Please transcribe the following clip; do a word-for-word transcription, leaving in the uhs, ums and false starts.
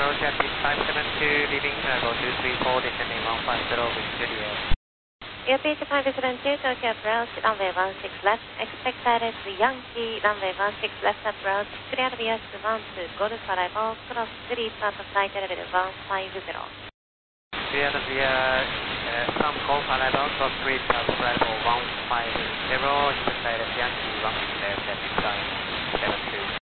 approach at five seven two, leaving Tango two three four, descending one five zero with Juliet. Airport five seven two, Tokyo approach, runway one six left, expect direct Yankee, runway one six left approach, clear via one two, Golf arrival, cross three, start flight level one five zero. Clear via uh, from Golf arrival, cross three, start arrival one five zero, expect direct Yankee one six left, at six seven two.